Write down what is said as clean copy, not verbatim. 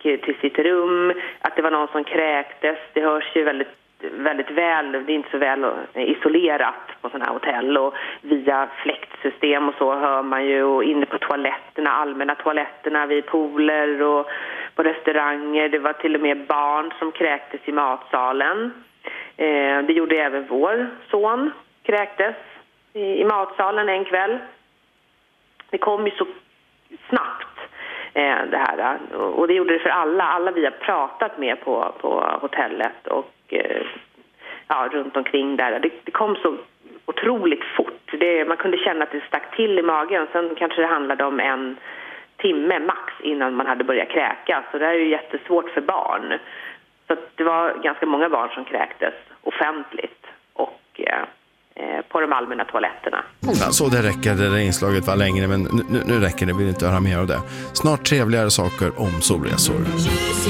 till sitt rum, att det var någon som kräktes. Det hörs ju väldigt, väldigt väl, det är inte så väl isolerat på sådana här hotell, och via fläktsystem och så hör man ju, och inne på toaletterna, allmänna toaletterna, vid pooler och på restauranger. Det var till och med barn som kräktes i matsalen. Det gjorde även vår son, kräktes i matsalen en kväll. Det kom ju så snabbt det här, och det gjorde det för alla vi har pratat med på hotellet och runt omkring där. Det kom så otroligt fort. Man kunde känna att det stack till i magen. Sen kanske det handlade om 1 timme max innan man hade börjat kräka. Så det är ju jättesvårt för barn. Så det var ganska många barn som kräktes offentligt och på de allmänna toaletterna. Så det räcker, det där inslaget var längre, men nu räcker det, vill inte höra mer av det. Snart trevligare saker om solresor.